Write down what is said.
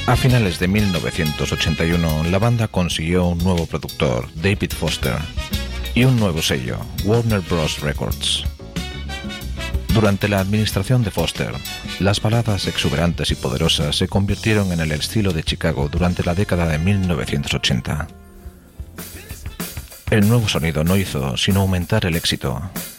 A finales de 1981, la banda consiguió un nuevo productor, David Foster, y un nuevo sello, Warner Bros. Records. Durante la administración de Foster, las baladas exuberantes y poderosas se convirtieron en el estilo de Chicago durante la década de 1980. El nuevo sonido no hizo sino aumentar el éxito,